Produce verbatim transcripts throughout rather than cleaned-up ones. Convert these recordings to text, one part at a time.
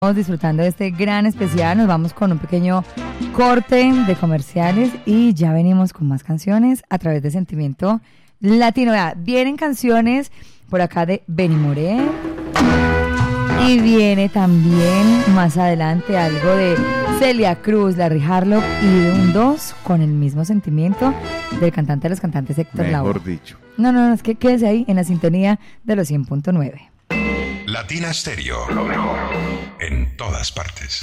Estamos disfrutando de este gran especial, nos vamos con un pequeño corte de comerciales y ya venimos con más canciones a través de Sentimiento Latino. Vea, vienen canciones por acá de Benny Moré y viene también más adelante algo de Celia Cruz, Larry Harlow y un dos con el mismo sentimiento del cantante de los cantantes Héctor Lavoe. Mejor dicho. No, no, no, es que quédese ahí en la sintonía de los cien punto nueve. Latina Stereo, lo mejor en todas partes.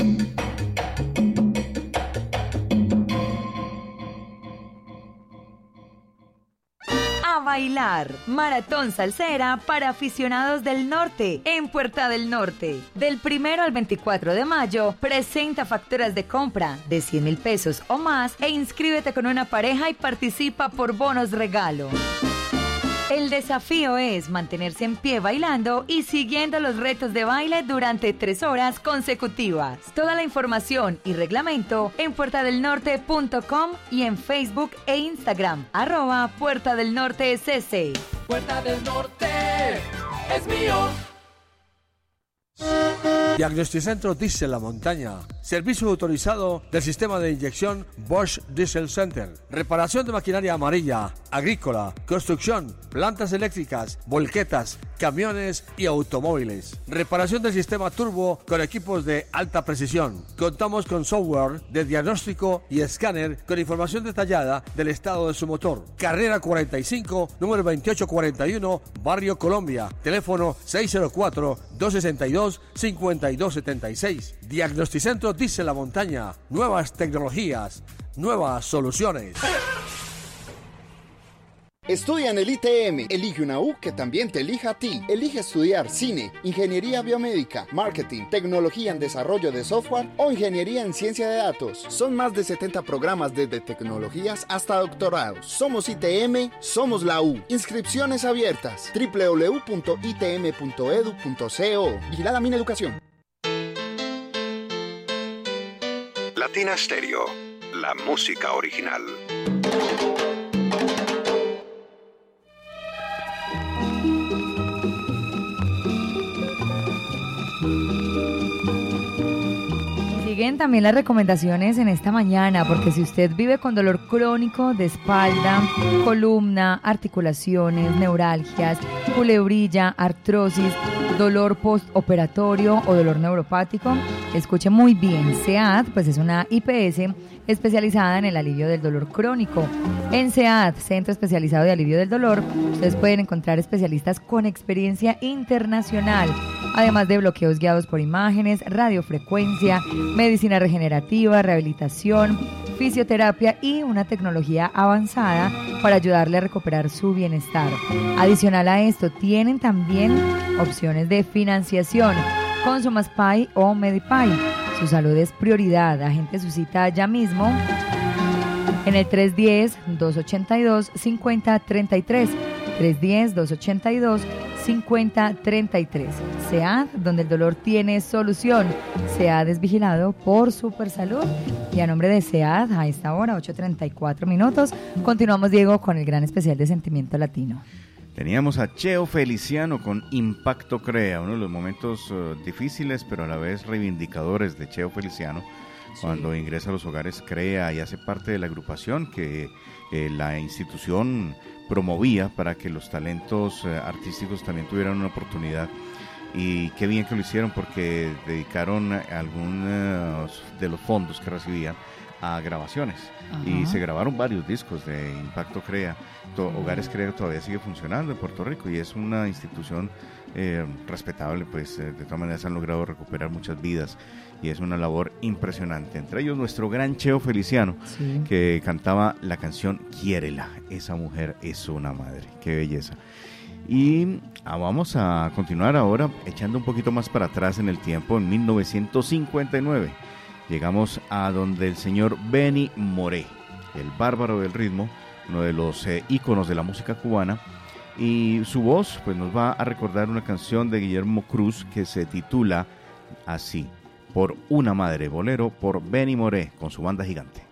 A bailar, Maratón Salsera para aficionados del norte, en Puerta del Norte. Del primero al veinticuatro de mayo, presenta facturas de compra de cien mil pesos o más e inscríbete con una pareja y participa por bonos regalo. El desafío es mantenerse en pie bailando y siguiendo los retos de baile durante tres horas consecutivas. Toda la información y reglamento en puerta del norte punto com y en Facebook e Instagram, arroba Puerta del Norte C C. Puerta del Norte es mío. Diagnosticentro Diesel La Montaña. Servicio autorizado del sistema de inyección Bosch Diesel Center. Reparación de maquinaria amarilla, agrícola, construcción, plantas eléctricas, volquetas, camiones y automóviles. Reparación del sistema turbo con equipos de alta precisión. Contamos con software de diagnóstico y escáner con información detallada del estado de su motor. Carrera cuarenta y cinco, número veintiocho cuarenta y uno, Barrio Colombia. Teléfono seis cero cuatro, dos seis dos, cinco dos siete seis. Diagnosticentro Diesel La Montaña. Nuevas tecnologías, nuevas soluciones. Estudia en el I T M. Elige una U que también te elija a ti. Elige estudiar cine, ingeniería biomédica, marketing, tecnología en desarrollo de software o ingeniería en ciencia de datos. Son más de setenta programas desde tecnologías hasta doctorados. Somos I T M, somos la U. Inscripciones abiertas. doble u doble u doble u punto i t m punto e d u punto co. Vigilada Mineducación. Latina Stereo, la música original. Siguen también las recomendaciones en esta mañana, porque si usted vive con dolor crónico de espalda, columna, articulaciones, neuralgias, culebrilla, artrosis, dolor postoperatorio o dolor neuropático, escuche muy bien. SEAD, pues es una I P S especializada en el alivio del dolor crónico. En SEAD, Centro Especializado de Alivio del Dolor, ustedes pueden encontrar especialistas con experiencia internacional, además de bloqueos guiados por imágenes, radiofrecuencia, medicina regenerativa, rehabilitación, fisioterapia y una tecnología avanzada para ayudarle a recuperar su bienestar. Adicional a esto, tienen también opciones de financiación, Consumaspay o Medipay. Su salud es prioridad. Agende su cita ya mismo en el tres uno cero, dos ocho dos, cinco cero tres tres. tres uno cero, dos ocho dos, cinco cero tres tres. SEAD, donde el dolor tiene solución. SEAD es vigilado por Supersalud. Y a nombre de SEAD, a esta hora, ocho treinta y cuatro minutos, continuamos, Diego, con el gran especial de Sentimiento Latino. Teníamos a Cheo Feliciano con Impacto Crea, uno de los momentos uh, difíciles pero a la vez reivindicadores de Cheo Feliciano, sí, cuando ingresa a los hogares Crea y hace parte de la agrupación que eh, la institución promovía para que los talentos uh, artísticos también tuvieran una oportunidad. Y qué bien que lo hicieron, porque dedicaron algunos de los fondos que recibían a grabaciones. Ajá. Y se grabaron varios discos de Impacto Crea. To- Hogares Crea todavía sigue funcionando en Puerto Rico y es una institución eh, respetable, pues eh, de todas maneras han logrado recuperar muchas vidas y es una labor impresionante. Entre ellos nuestro gran Cheo Feliciano, sí, que cantaba la canción Quiérela. Esa mujer es una madre, qué belleza. Y ah, vamos a continuar ahora echando un poquito más para atrás en el tiempo. En mil novecientos cincuenta y nueve llegamos a donde el señor Benny Moré, el bárbaro del ritmo, uno de los eh, íconos de la música cubana, y su voz pues nos va a recordar una canción de Guillermo Cruz que se titula así, Por una madre, bolero por Benny Moré con su banda gigante.